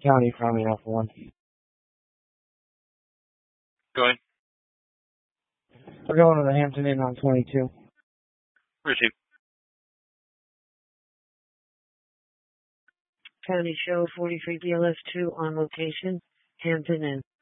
County from you, Alpha 1. Going. We're going to the Hampton Inn on 22. Receive. County Show 43 BLS 2 on location, Hampton Inn.